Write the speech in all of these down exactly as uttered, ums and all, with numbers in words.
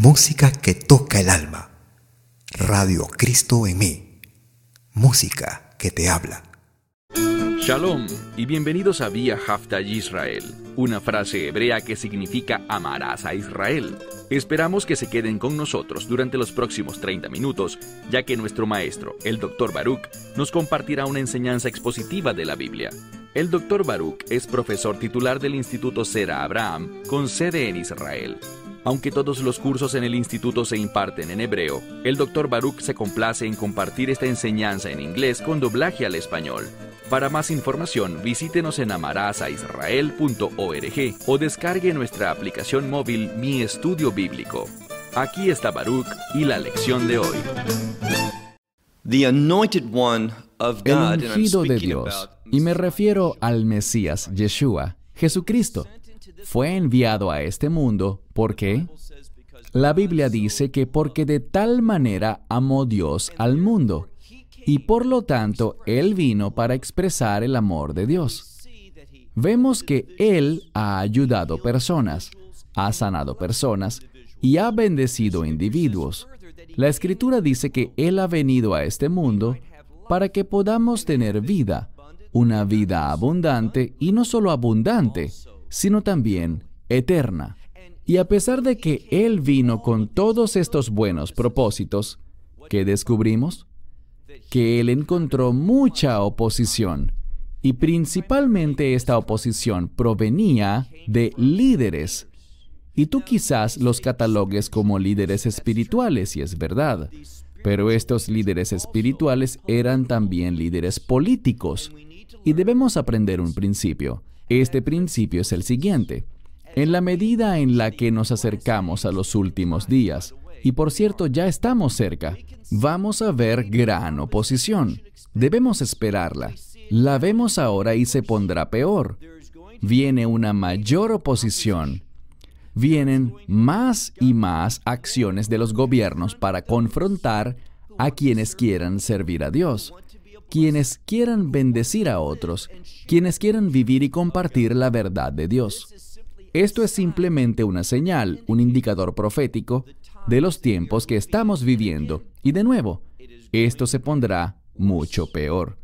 Música que toca el alma. Radio Cristo en mí. Música que te habla. Shalom y bienvenidos a Vía Haftaj Israel, una frase hebrea que significa amarás a Israel. Esperamos que se queden con nosotros durante los próximos treinta minutos, ya que nuestro maestro, el doctor Baruch, nos compartirá una enseñanza expositiva de la Biblia. El doctor Baruch es profesor titular del Instituto Zera Abraham, con sede en Israel. Aunque todos los cursos en el instituto se imparten en hebreo, el doctor Baruch se complace en compartir esta enseñanza en inglés con doblaje al español. Para más información, visítenos en amarasaisrael punto org o descargue nuestra aplicación móvil Mi Estudio Bíblico. Aquí está Baruch y la lección de hoy. The anointed one of El God, and I'm ungido de speaking Dios, about y me refiero al Mesías Yeshua, Jesucristo, fue enviado a este mundo. ¿Por qué? La Biblia dice que porque de tal manera amó Dios al mundo, y por lo tanto Él vino para expresar el amor de Dios. Vemos que Él ha ayudado personas, ha sanado personas y ha bendecido individuos. La Escritura dice que Él ha venido a este mundo para que podamos tener vida, una vida abundante, y no solo abundante, sino también eterna. Y a pesar de que Él vino con todos estos buenos propósitos, ¿qué descubrimos? Que Él encontró mucha oposición, y principalmente esta oposición provenía de líderes. Y tú quizás los catalogues como líderes espirituales, y es verdad, pero estos líderes espirituales eran también líderes políticos, y debemos aprender un principio. Este principio es el siguiente: en la medida en la que nos acercamos a los últimos días, y por cierto ya estamos cerca, vamos a ver gran oposición. Debemos esperarla. La vemos ahora y se pondrá peor. Viene una mayor oposición. Vienen más y más acciones de los gobiernos para confrontar a quienes quieran servir a Dios, quienes quieran bendecir a otros, quienes quieran vivir y compartir la verdad de Dios. Esto es simplemente una señal, un indicador profético de los tiempos que estamos viviendo. Y de nuevo, esto se pondrá mucho peor.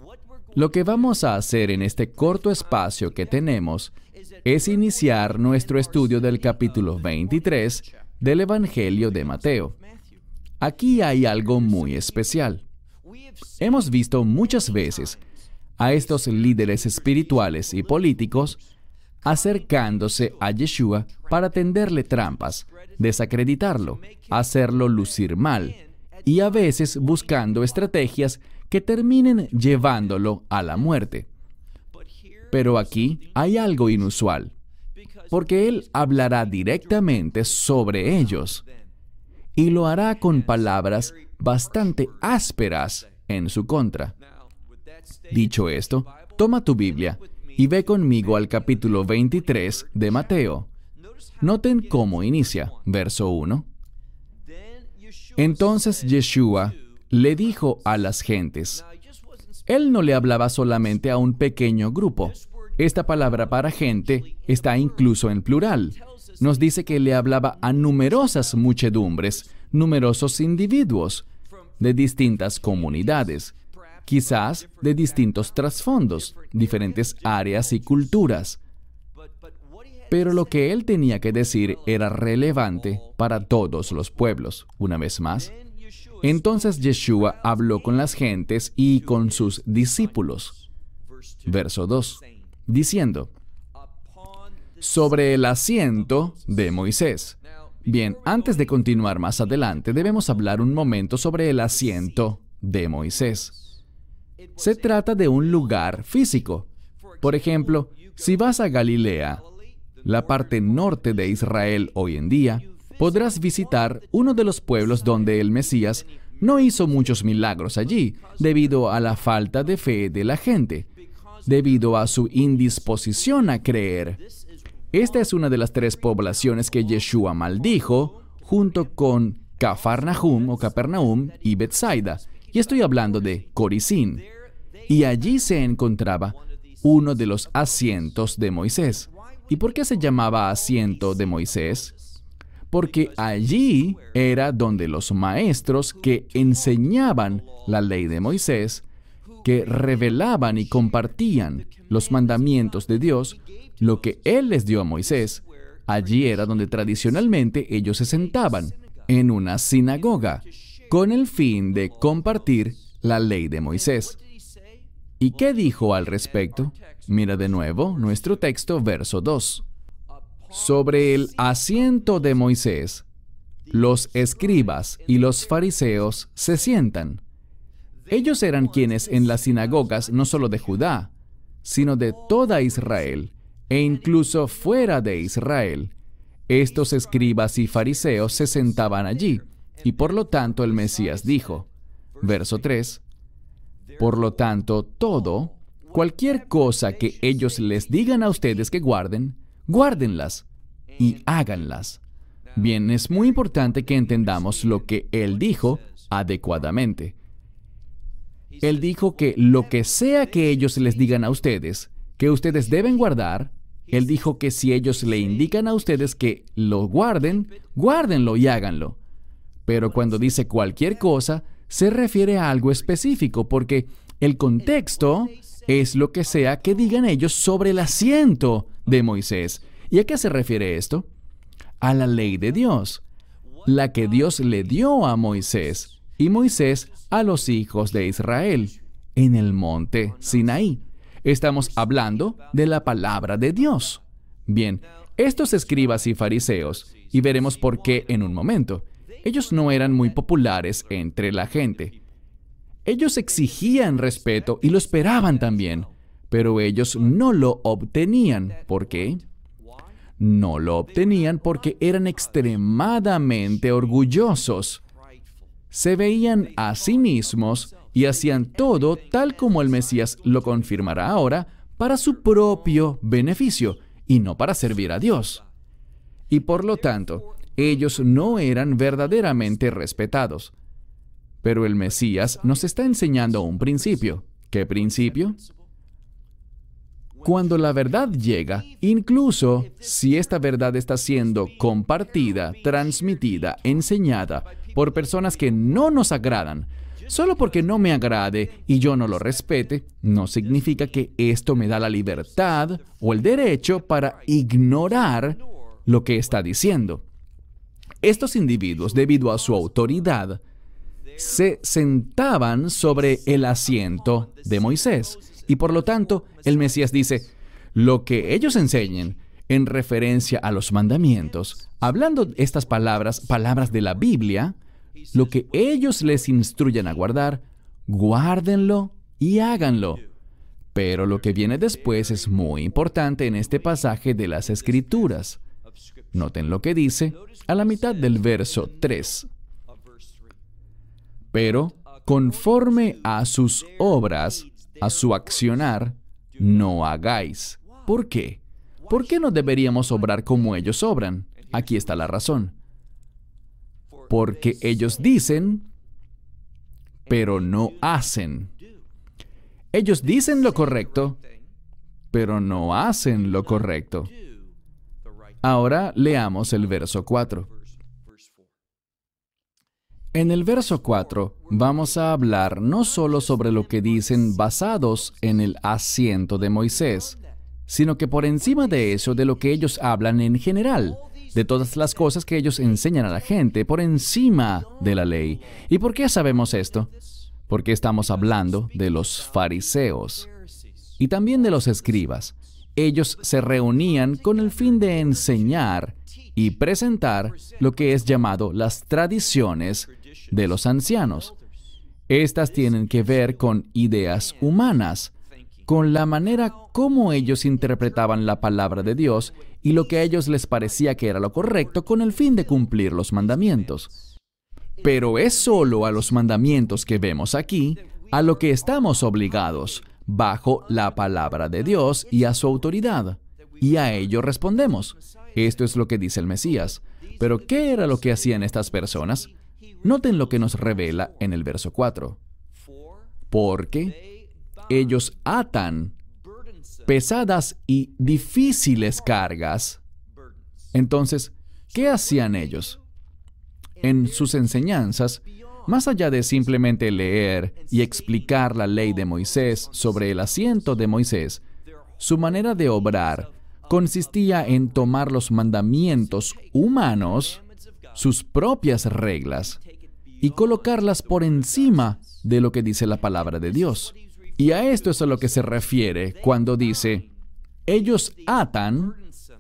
Lo que vamos a hacer en este corto espacio que tenemos es iniciar nuestro estudio del capítulo veintitrés del Evangelio de Mateo. Aquí hay algo muy especial. Hemos visto muchas veces a estos líderes espirituales y políticos acercándose a Yeshua para tenderle trampas, desacreditarlo, hacerlo lucir mal, y a veces buscando estrategias que terminen llevándolo a la muerte. Pero aquí hay algo inusual, porque Él hablará directamente sobre ellos, y lo hará con palabras bastante ásperas en su contra. Dicho esto, toma tu Biblia y ve conmigo al capítulo veintitrés de Mateo. Noten cómo inicia, verso uno. Entonces Yeshua le dijo a las gentes. Él no le hablaba solamente a un pequeño grupo. Esta palabra para gente está incluso en plural. Nos dice que le hablaba a numerosas muchedumbres, numerosos individuos, de distintas comunidades, quizás de distintos trasfondos, diferentes áreas y culturas. Pero lo que él tenía que decir era relevante para todos los pueblos. Una vez más, entonces Yeshua habló con las gentes y con sus discípulos. Verso dos, diciendo, sobre el asiento de Moisés. Bien, antes de continuar más adelante, debemos hablar un momento sobre el asiento de Moisés. Se trata de un lugar físico. Por ejemplo, si vas a Galilea, la parte norte de Israel hoy en día, podrás visitar uno de los pueblos donde el Mesías no hizo muchos milagros allí, debido a la falta de fe de la gente, debido a su indisposición a creer. Esta es una de las tres poblaciones que Yeshua maldijo, junto con Cafarnaum o Capernaum y Betsaida, y estoy hablando de Corizín. Y allí se encontraba uno de los asientos de Moisés. ¿Y por qué se llamaba asiento de Moisés? porque allí era donde los maestros que enseñaban la ley de Moisés, que revelaban y compartían los mandamientos de Dios, lo que Él les dio a Moisés, allí era donde tradicionalmente ellos se sentaban, en una sinagoga, con el fin de compartir la ley de Moisés. ¿Y qué dijo al respecto? Mira de nuevo nuestro texto, verso dos. Sobre el asiento de Moisés, los escribas y los fariseos se sientan. Ellos eran quienes en las sinagogas no solo de Judá, sino de toda Israel, e incluso fuera de Israel, estos escribas y fariseos se sentaban allí, y por lo tanto el Mesías dijo, verso tres, por lo tanto, todo, cualquier cosa que ellos les digan a ustedes que guarden, guárdenlas y háganlas. Bien, es muy importante que entendamos lo que Él dijo adecuadamente. Él dijo que lo que sea que ellos les digan a ustedes, que ustedes deben guardar, Él dijo que si ellos le indican a ustedes que lo guarden, guárdenlo y háganlo. Pero cuando dice cualquier cosa, se refiere a algo específico, porque el contexto es lo que sea que digan ellos sobre el asiento de Moisés. ¿Y a qué se refiere esto? A la ley de Dios, la que Dios le dio a Moisés, y Moisés a los hijos de Israel, en el monte Sinaí. Estamos hablando de la palabra de Dios. Bien, estos escribas y fariseos, y veremos por qué en un momento, ellos no eran muy populares entre la gente. Ellos exigían respeto y lo esperaban también, pero ellos no lo obtenían. ¿Por qué? No lo obtenían porque eran extremadamente orgullosos. Se veían a sí mismos y hacían todo, tal como el Mesías lo confirmará ahora, para su propio beneficio y no para servir a Dios. Y por lo tanto, ellos no eran verdaderamente respetados. Pero el Mesías nos está enseñando un principio. ¿Qué principio? Cuando la verdad llega, incluso si esta verdad está siendo compartida, transmitida, enseñada por personas que no nos agradan, solo porque no me agrade y yo no lo respete, no significa que esto me da la libertad o el derecho para ignorar lo que está diciendo. Estos individuos, debido a su autoridad, se sentaban sobre el asiento de Moisés. Y por lo tanto, el Mesías dice, lo que ellos enseñen en referencia a los mandamientos, hablando estas palabras, palabras de la Biblia, lo que ellos les instruyan a guardar, guárdenlo y háganlo. Pero lo que viene después es muy importante en este pasaje de las Escrituras. Noten lo que dice a la mitad del verso tres. Pero conforme a sus obras, a su accionar, no hagáis. ¿Por qué? ¿Por qué no deberíamos obrar como ellos obran? Aquí está la razón. Porque ellos dicen, pero no hacen. Ellos dicen lo correcto, pero no hacen lo correcto. Ahora leamos el verso cuatro. En el verso cuatro vamos a hablar no solo sobre lo que dicen basados en el asiento de Moisés, sino que por encima de eso, de lo que ellos hablan en general, de todas las cosas que ellos enseñan a la gente por encima de la ley. ¿Y por qué sabemos esto? Porque estamos hablando de los fariseos y también de los escribas. Ellos se reunían con el fin de enseñar y presentar lo que es llamado las tradiciones de los ancianos. Estas tienen que ver con ideas humanas, con la manera como ellos interpretaban la palabra de Dios y lo que a ellos les parecía que era lo correcto con el fin de cumplir los mandamientos. Pero es solo a los mandamientos que vemos aquí a lo que estamos obligados, bajo la palabra de Dios y a su autoridad, y a ello respondemos. Esto es lo que dice el Mesías. Pero ¿qué era lo que hacían estas personas? Noten lo que nos revela en el verso cuatro. Porque ellos atan pesadas y difíciles cargas. Entonces, ¿Qué hacían ellos? En sus enseñanzas, más allá de simplemente leer y explicar la ley de Moisés sobre el asiento de Moisés, su manera de obrar consistía en tomar los mandamientos humanos, sus propias reglas, y colocarlas por encima de lo que dice la palabra de Dios. Y a esto es a lo que se refiere cuando dice, ellos atan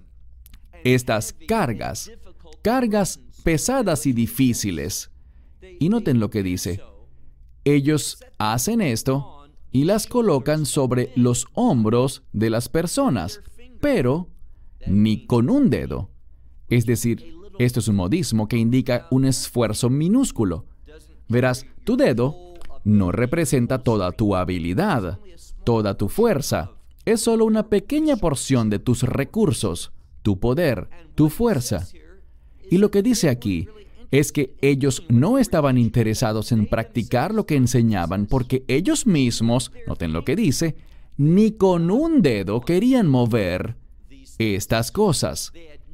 estas cargas, cargas pesadas y difíciles. Y noten lo que dice. Ellos hacen esto y las colocan sobre los hombros de las personas, pero ni con un dedo. Es decir, esto es un modismo que indica un esfuerzo minúsculo. Verás, tu dedo no representa toda tu habilidad, toda tu fuerza. Es solo una pequeña porción de tus recursos, tu poder, tu fuerza. Y lo que dice aquí es que ellos no estaban interesados en practicar lo que enseñaban porque ellos mismos, noten lo que dice, ni con un dedo querían mover estas cosas.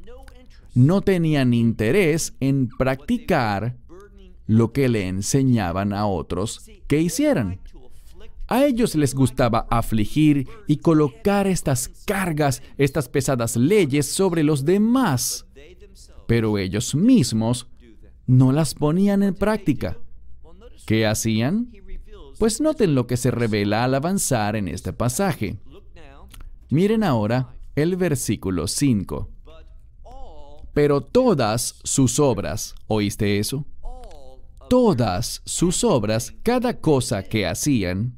No tenían interés en practicar lo que le enseñaban a otros que hicieran. A ellos les gustaba afligir y colocar estas cargas, estas pesadas leyes sobre los demás, pero ellos mismos no las ponían en práctica. ¿Qué hacían? Pues noten lo que se revela al avanzar en este pasaje. Miren ahora el versículo cinco. Pero todas sus obras, ¿oíste eso? Todas sus obras, cada cosa que hacían,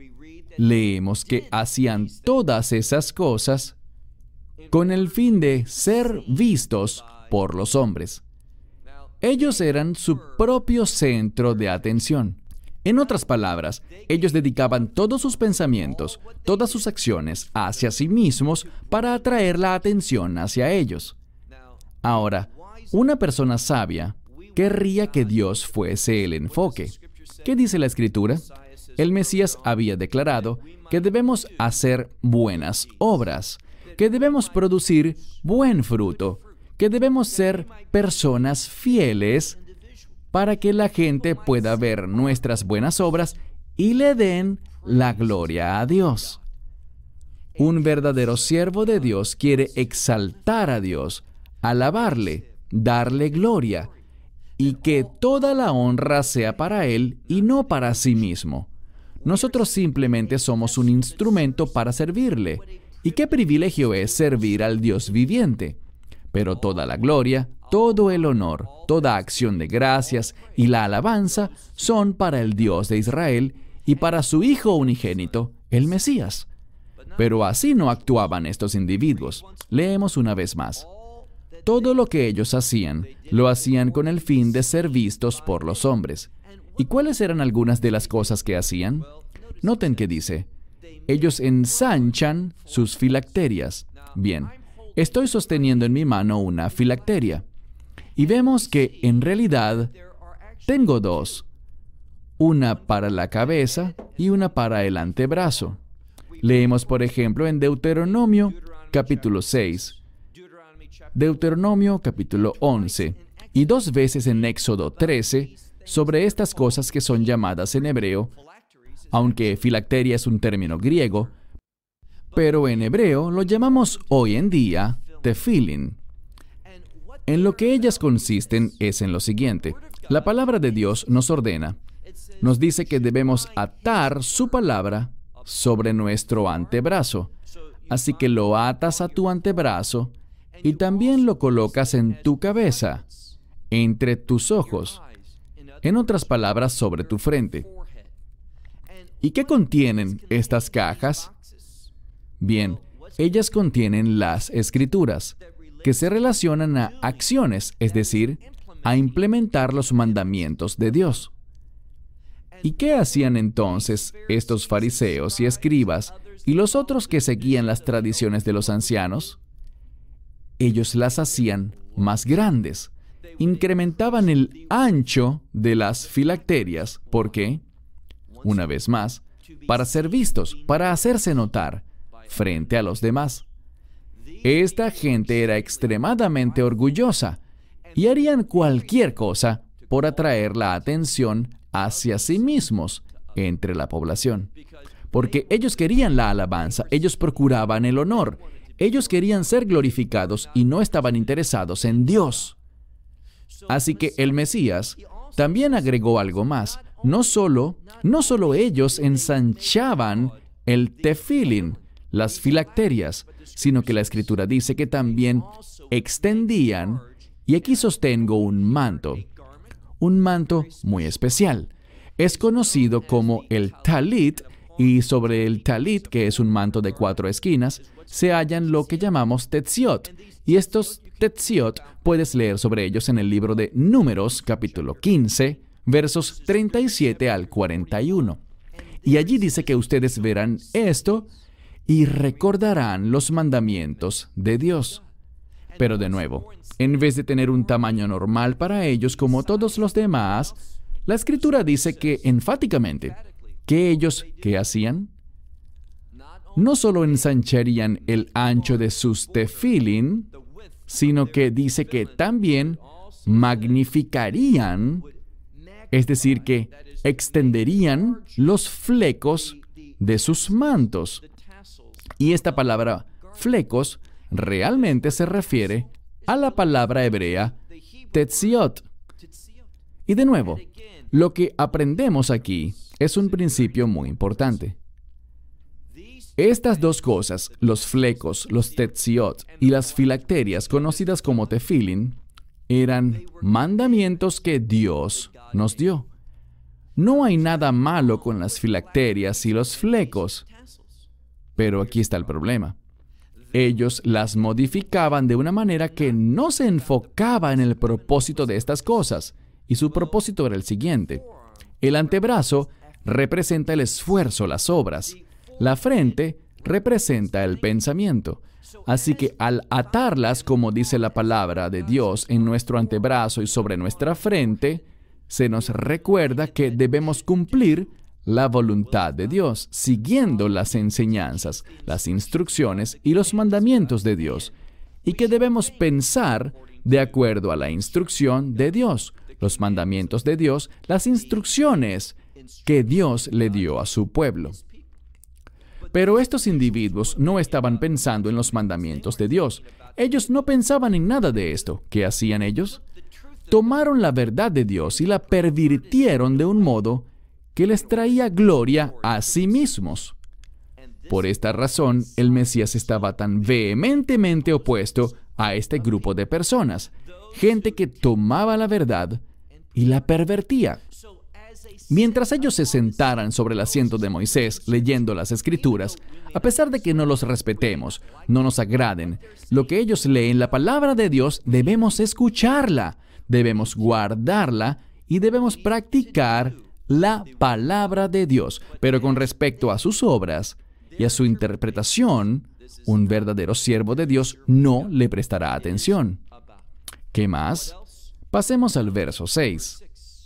leemos que hacían todas esas cosas con el fin de ser vistos por los hombres. Ellos eran su propio centro de atención. En otras palabras, ellos dedicaban todos sus pensamientos, todas sus acciones hacia sí mismos para atraer la atención hacia ellos. Ahora, una persona sabia querría que Dios fuese el enfoque. ¿Qué dice la Escritura? El Mesías había declarado que debemos hacer buenas obras, que debemos producir buen fruto, que debemos ser personas fieles para que la gente pueda ver nuestras buenas obras y le den la gloria a Dios. Un verdadero siervo de Dios quiere exaltar a Dios, alabarle, darle gloria, y que toda la honra sea para Él y no para sí mismo. Nosotros simplemente somos un instrumento para servirle. Y qué privilegio es servir al Dios viviente. Pero toda la gloria, todo el honor, toda acción de gracias y la alabanza son para el Dios de Israel y para su Hijo unigénito, el Mesías. Pero así no actuaban estos individuos. Leemos una vez más. Todo lo que ellos hacían, lo hacían con el fin de ser vistos por los hombres. ¿Y cuáles eran algunas de las cosas que hacían? Noten que dice, ellos ensanchan sus filacterias. Bien, estoy sosteniendo en mi mano una filacteria. Y vemos que, en realidad, tengo dos. Una para la cabeza y una para el antebrazo. Leemos, por ejemplo, en Deuteronomio, capítulo seis, Deuteronomio, capítulo once, y dos veces en Éxodo trece, sobre estas cosas que son llamadas en hebreo, aunque filacteria es un término griego, pero en hebreo lo llamamos hoy en día tefilín. En lo que ellas consisten es en lo siguiente. La palabra de Dios nos ordena, nos dice que debemos atar su palabra sobre nuestro antebrazo. Así que lo atas a tu antebrazo y también lo colocas en tu cabeza, entre tus ojos. En otras palabras, sobre tu frente. ¿Y qué contienen estas cajas? Bien, ellas contienen las Escrituras, que se relacionan a acciones, es decir, a implementar los mandamientos de Dios. ¿Y qué hacían entonces estos fariseos y escribas y los otros que seguían las tradiciones de los ancianos? Ellos las hacían más grandes. Incrementaban el ancho de las filacterias. ¿Por qué? Una vez más, para ser vistos, para hacerse notar frente a los demás. Esta gente era extremadamente orgullosa y harían cualquier cosa por atraer la atención hacia sí mismos entre la población. Porque ellos querían la alabanza, ellos procuraban el honor, ellos querían ser glorificados y no estaban interesados en Dios. Así que el Mesías también agregó algo más. No solo, no solo ellos ensanchaban el tefilín, las filacterias, sino que la Escritura dice que también extendían, y aquí sostengo un manto, un manto muy especial. Es conocido como el talit, y sobre el talit, que es un manto de cuatro esquinas, se hallan lo que llamamos tetziot. Y estos tetziot puedes leer sobre ellos en el libro de Números, capítulo quince, versos treinta y siete al cuarenta y uno. Y allí dice que ustedes verán esto y recordarán los mandamientos de Dios. Pero de nuevo, en vez de tener un tamaño normal para ellos como todos los demás, la Escritura dice que enfáticamente que ellos, ¿qué hacían? No solo ensancharían el ancho de sus tefilín, sino que dice que también magnificarían, es decir, que extenderían los flecos de sus mantos. Y esta palabra flecos realmente se refiere a la palabra hebrea tetziot. Y de nuevo, lo que aprendemos aquí es un principio muy importante. Estas dos cosas, los flecos, los tetziot y las filacterias, conocidas como tefilín, eran mandamientos que Dios nos dio. No hay nada malo con las filacterias y los flecos, pero aquí está el problema. Ellos las modificaban de una manera que no se enfocaba en el propósito de estas cosas, y su propósito era el siguiente. El antebrazo representa el esfuerzo, las obras. La frente representa el pensamiento. Así que al atarlas, como dice la palabra de Dios, en nuestro antebrazo y sobre nuestra frente, se nos recuerda que debemos cumplir la voluntad de Dios, siguiendo las enseñanzas, las instrucciones y los mandamientos de Dios, y que debemos pensar de acuerdo a la instrucción de Dios, los mandamientos de Dios, las instrucciones que Dios le dio a su pueblo. Pero estos individuos no estaban pensando en los mandamientos de Dios. Ellos no pensaban en nada de esto. ¿Qué hacían ellos? Tomaron la verdad de Dios y la pervirtieron de un modo que les traía gloria a sí mismos. Por esta razón, el Mesías estaba tan vehementemente opuesto a este grupo de personas, gente que tomaba la verdad y la pervertía. Mientras ellos se sentaran sobre el asiento de Moisés leyendo las Escrituras, a pesar de que no los respetemos, no nos agraden, lo que ellos leen, la palabra de Dios, debemos escucharla, debemos guardarla y debemos practicar la palabra de Dios. Pero con respecto a sus obras y a su interpretación, un verdadero siervo de Dios no le prestará atención. ¿Qué más? Pasemos al verso seis.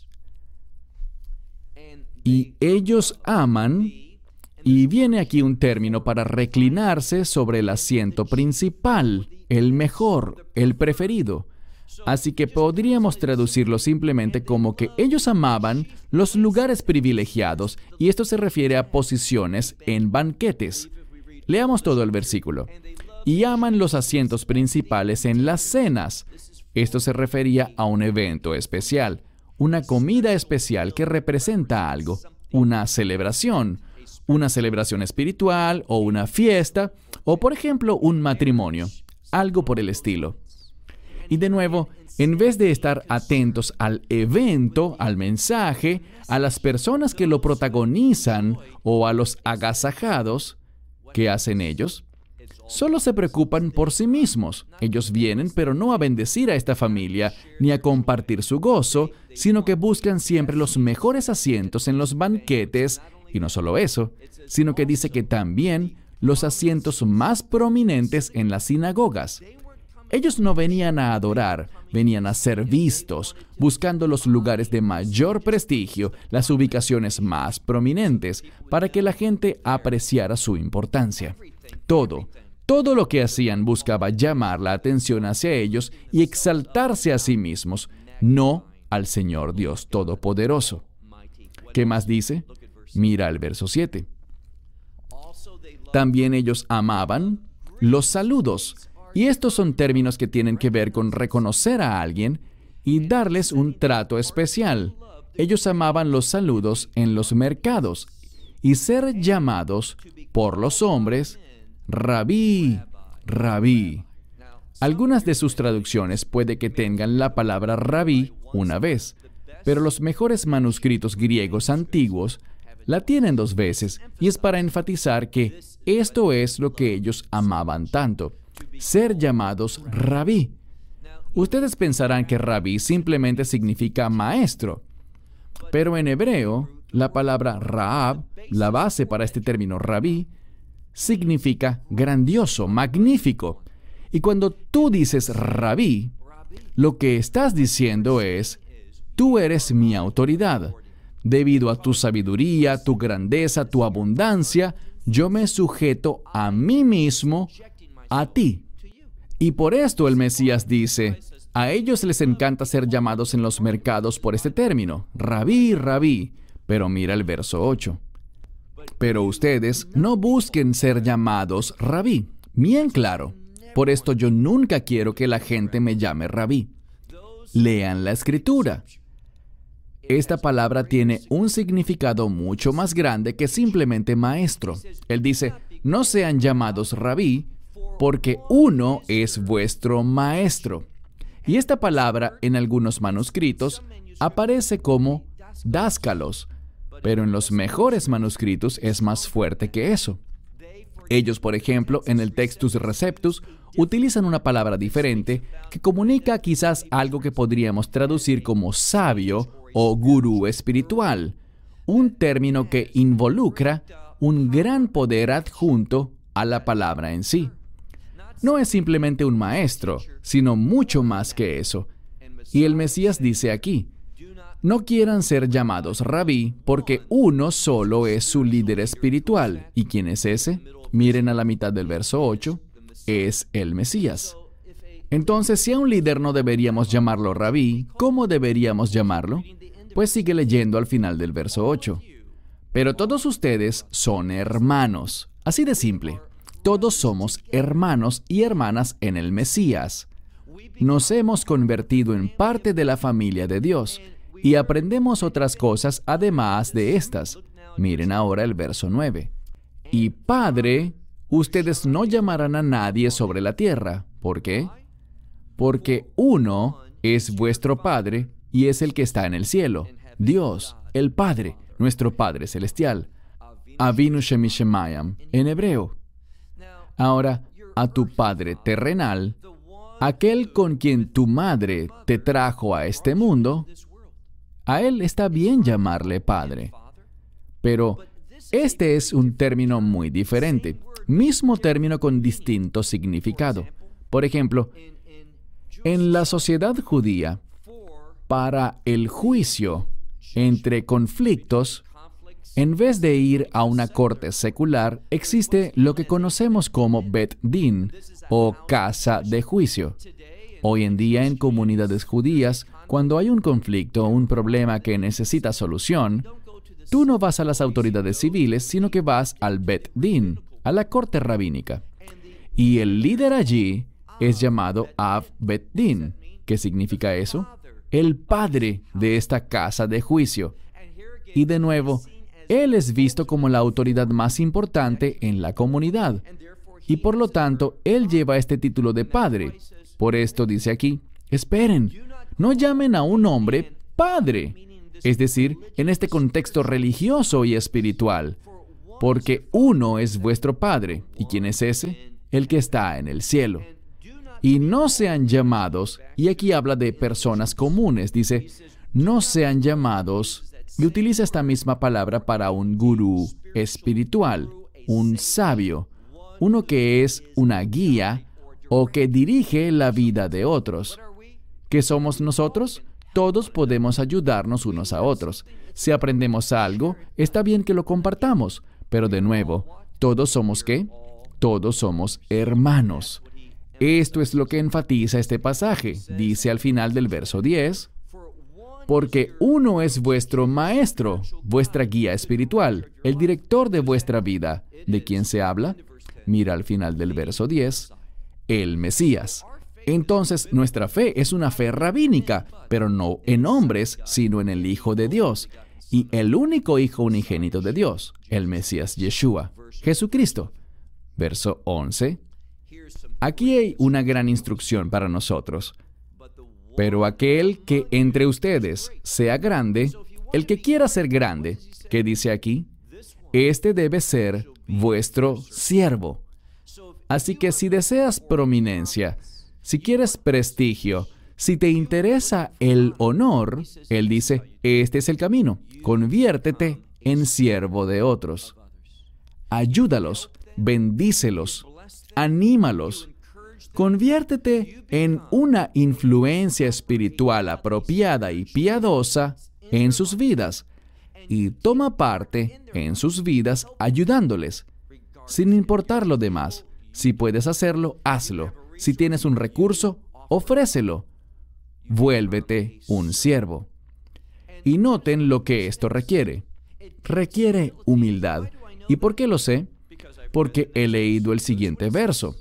Y ellos aman, y viene aquí un término para reclinarse sobre el asiento principal, el mejor, el preferido. Así que podríamos traducirlo simplemente como que ellos amaban los lugares privilegiados, y esto se refiere a posiciones en banquetes. Leamos todo el versículo. Y aman los asientos principales en las cenas. Esto se refería a un evento especial, una comida especial que representa algo, una celebración, una celebración espiritual o una fiesta, o por ejemplo un matrimonio, algo por el estilo. Y de nuevo, en vez de estar atentos al evento, al mensaje, a las personas que lo protagonizan o a los agasajados, ¿qué hacen ellos? Solo se preocupan por sí mismos. Ellos vienen, pero no a bendecir a esta familia, ni a compartir su gozo, sino que buscan siempre los mejores asientos en los banquetes, y no solo eso, sino que dice que también los asientos más prominentes en las sinagogas. Ellos no venían a adorar, venían a ser vistos, buscando los lugares de mayor prestigio, las ubicaciones más prominentes, para que la gente apreciara su importancia. Todo, Todo lo que hacían buscaba llamar la atención hacia ellos y exaltarse a sí mismos, no al Señor Dios Todopoderoso. ¿Qué más dice? Mira el verso siete. También ellos amaban los saludos. Y estos son términos que tienen que ver con reconocer a alguien y darles un trato especial. Ellos amaban los saludos en los mercados y ser llamados por los hombres, Rabí, Rabí. Algunas de sus traducciones puede que tengan la palabra Rabí una vez, pero los mejores manuscritos griegos antiguos la tienen dos veces, y es para enfatizar que esto es lo que ellos amaban tanto, ser llamados Rabí. Ustedes pensarán que Rabí simplemente significa maestro, pero en hebreo, la palabra Raab, la base para este término Rabí, significa grandioso, magnífico. Y cuando tú dices Rabí, lo que estás diciendo es, tú eres mi autoridad. Debido a tu sabiduría, tu grandeza, tu abundancia, yo me sujeto a mí mismo, a ti. Y por esto el Mesías dice, a ellos les encanta ser llamados en los mercados por este término, Rabí, Rabí. Pero mira el verso ocho. Pero ustedes no busquen ser llamados Rabí. Bien claro. Por esto yo nunca quiero que la gente me llame Rabí. Lean la Escritura. Esta palabra tiene un significado mucho más grande que simplemente maestro. Él dice, no sean llamados Rabí, porque uno es vuestro maestro. Y esta palabra en algunos manuscritos aparece como dáscalos, pero en los mejores manuscritos es más fuerte que eso. Ellos, por ejemplo, en el Textus Receptus, utilizan una palabra diferente que comunica quizás algo que podríamos traducir como sabio o gurú espiritual, un término que involucra un gran poder adjunto a la palabra en sí. No es simplemente un maestro, sino mucho más que eso. Y el Mesías dice aquí, no quieran ser llamados rabí, porque uno solo es su líder espiritual. ¿Y quién es ese? Miren a la mitad del verso ocho, es el Mesías. Entonces, si a un líder no deberíamos llamarlo rabí, ¿cómo deberíamos llamarlo? Pues sigue leyendo al final del verso ocho. Pero todos ustedes son hermanos. Así de simple. Todos somos hermanos y hermanas en el Mesías. Nos hemos convertido en parte de la familia de Dios y aprendemos otras cosas además de estas. Miren ahora el verso nueve. Y Padre, ustedes no llamarán a nadie sobre la tierra. ¿Por qué? Porque uno es vuestro Padre y es el que está en el cielo. Dios, el Padre, nuestro Padre Celestial. Avinu Shemishemayam, en hebreo. Ahora, a tu Padre terrenal, aquel con quien tu madre te trajo a este mundo, a él está bien llamarle Padre. Pero este es un término muy diferente, mismo término con distinto significado. Por ejemplo, en la sociedad judía, para el juicio entre conflictos, en vez de ir a una corte secular, existe lo que conocemos como Bet Din, o casa de juicio. Hoy en día, en comunidades judías, cuando hay un conflicto o un problema que necesita solución, tú no vas a las autoridades civiles, sino que vas al Bet Din, a la corte rabínica. Y el líder allí es llamado Av Bet Din. ¿Qué significa eso? El padre de esta casa de juicio. Y de nuevo, él es visto como la autoridad más importante en la comunidad. Y por lo tanto, él lleva este título de padre. Por esto dice aquí, esperen, no llamen a un hombre padre. Es decir, en este contexto religioso y espiritual. Porque uno es vuestro Padre. ¿Y quién es ese? El que está en el cielo. Y no sean llamados, y aquí habla de personas comunes, dice, no sean llamados, y utiliza esta misma palabra para un gurú espiritual, un sabio, uno que es una guía o que dirige la vida de otros. ¿Qué somos nosotros? Todos podemos ayudarnos unos a otros. Si aprendemos algo, está bien que lo compartamos, pero de nuevo, ¿todos somos qué? Todos somos hermanos. Esto es lo que enfatiza este pasaje. Dice al final del verso diez, porque uno es vuestro maestro, vuestra guía espiritual, el director de vuestra vida. ¿De quién se habla? Mira al final del verso diez, el Mesías. Entonces, nuestra fe es una fe rabínica, pero no en hombres, sino en el Hijo de Dios, y el único Hijo unigénito de Dios, el Mesías Yeshua, Jesucristo. Verso once. Aquí hay una gran instrucción para nosotros. Pero aquel que entre ustedes sea grande, el que quiera ser grande, ¿qué dice aquí? Este debe ser vuestro siervo. Así que si deseas prominencia, si quieres prestigio, si te interesa el honor, él dice, este es el camino. Conviértete en siervo de otros. Ayúdalos, bendícelos, anímalos. Conviértete en una influencia espiritual apropiada y piadosa en sus vidas y toma parte en sus vidas ayudándoles, sin importar lo demás. Si puedes hacerlo, hazlo. Si tienes un recurso, ofrécelo. Vuélvete un siervo. Y noten lo que esto requiere. Requiere humildad. ¿Y por qué lo sé? Porque he leído el siguiente verso.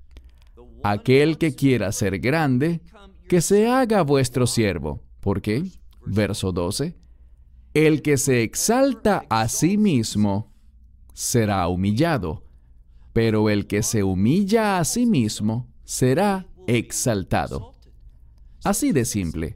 Aquel que quiera ser grande, que se haga vuestro siervo. ¿Por qué? Verso doce. El que se exalta a sí mismo será humillado, pero el que se humilla a sí mismo será exaltado. Así de simple.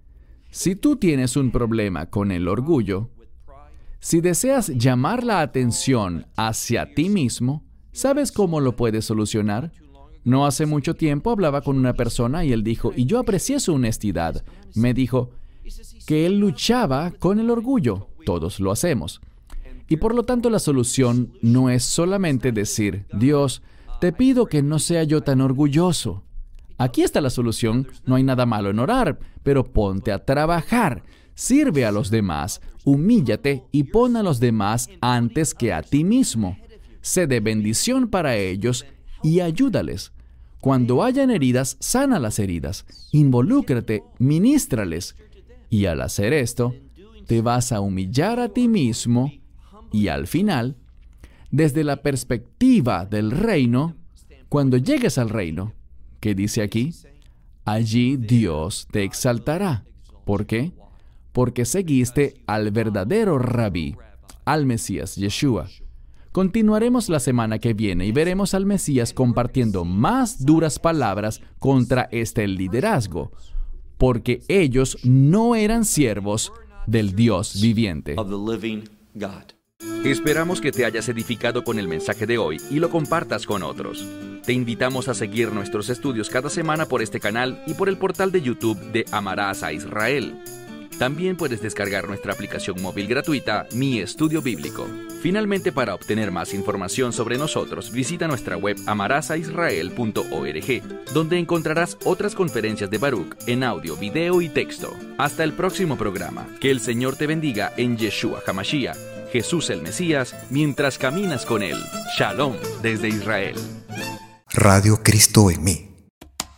Si tú tienes un problema con el orgullo, si deseas llamar la atención hacia ti mismo, ¿sabes cómo lo puedes solucionar? No hace mucho tiempo hablaba con una persona y él dijo, y yo aprecié su honestidad. Me dijo que él luchaba con el orgullo. Todos lo hacemos. Y por lo tanto la solución no es solamente decir, Dios, te pido que no sea yo tan orgulloso. Aquí está la solución. No hay nada malo en orar, pero ponte a trabajar. Sirve a los demás, humíllate y pon a los demás antes que a ti mismo. Sé de bendición para ellos y ayúdales. Cuando hayan heridas, sana las heridas. Involúcrate, ministrales. Y al hacer esto, te vas a humillar a ti mismo y al final, desde la perspectiva del reino, cuando llegues al reino, ¿qué dice aquí? Allí Dios te exaltará. ¿Por qué? Porque seguiste al verdadero rabí, al Mesías Yeshua. Continuaremos la semana que viene y veremos al Mesías compartiendo más duras palabras contra este liderazgo, porque ellos no eran siervos del Dios viviente. of the living God. Esperamos que te hayas edificado con el mensaje de hoy y lo compartas con otros. Te invitamos a seguir nuestros estudios cada semana por este canal y por el portal de YouTube de Amarás a Israel. También puedes descargar nuestra aplicación móvil gratuita, Mi Estudio Bíblico. Finalmente, para obtener más información sobre nosotros, visita nuestra web amarás a israel punto org, donde encontrarás otras conferencias de Baruch en audio, video y texto. Hasta el próximo programa. Que el Señor te bendiga en Yeshua HaMashiach, Jesús el Mesías, mientras caminas con Él. Shalom desde Israel. Radio Cristo en mí.